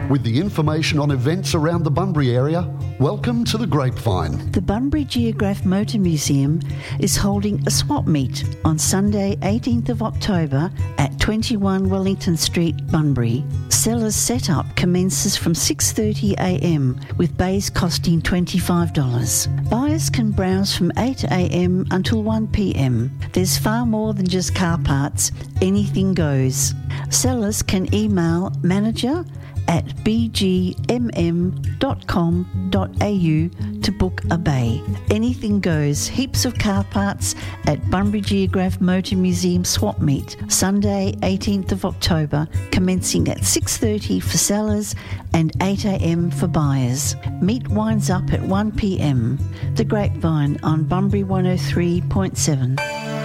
With the information on events around the Bunbury area, welcome to the Grapevine. The Bunbury Geograph Motor Museum is holding a swap meet on Sunday 18th of October at 21 Wellington Street, Bunbury. Sellers setup commences from 6:30am with bays costing $25. Buyers can browse from 8am until 1pm. There's far more than just car parts. Anything goes. Sellers can email manager@bgmm.com.au to book a bay. Anything goes. Heaps of car parts at Bunbury Geograph Motor Museum Swap Meet, Sunday 18th of October, commencing at 6:30 for sellers and 8am for buyers. Meet winds up at 1pm. The Grapevine on Bunbury 103.7.